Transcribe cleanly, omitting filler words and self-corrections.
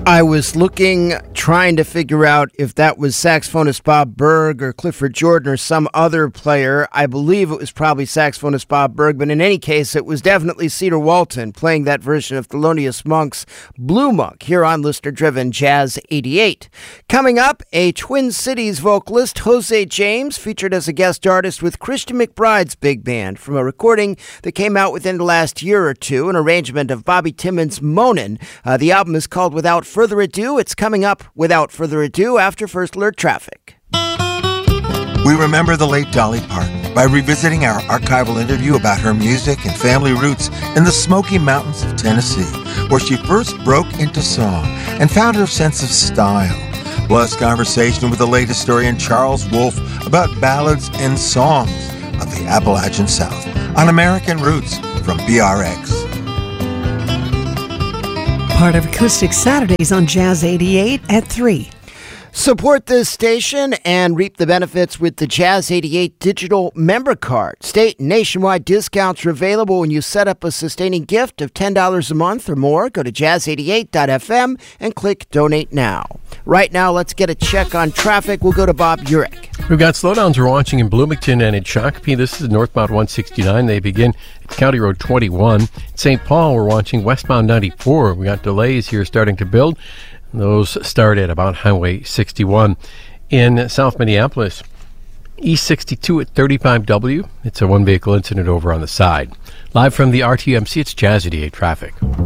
I was trying to figure out if that was saxophonist Bob Berg or Clifford Jordan or some other player. I believe it was probably saxophonist Bob Berg, but in any case, it was definitely Cedar Walton playing that version of Thelonious Monk's Blue Monk here on listener-driven Jazz 88. Coming up, a Twin Cities vocalist, Jose James, featured as a guest artist with Christian McBride's big band from a recording that came out within the last year or two, an arrangement of Bobby Timmons' Moanin'. The album is called Without Further Ado. It's coming up without further ado after First Alert Traffic. We remember the late Dolly Parton by revisiting our archival interview about her music and family roots in the Smoky Mountains of Tennessee, where she first broke into song and found her sense of style. Plus, conversation with the late historian Charles Wolfe about ballads and songs of the Appalachian South on American Roots from BRX. Part of Acoustic Saturdays on Jazz 88 at 3. Support this station and reap the benefits with the Jazz 88 digital member card. State and nationwide discounts are available when you set up a sustaining gift of $10 a month or more. Go to jazz88.fm and click Donate Now. Right now, let's get a check on traffic. We'll go to Bob Urich. We've got slowdowns we're watching in Bloomington and in Shakopee. This is northbound 169. They begin at County Road 21. St. Paul, we're watching westbound 94. We got delays here starting to build. Those start at about Highway 61. In South Minneapolis, East 62 at 35W. It's a one-vehicle incident over on the side. Live from the RTMC, it's Jazz 88 Traffic.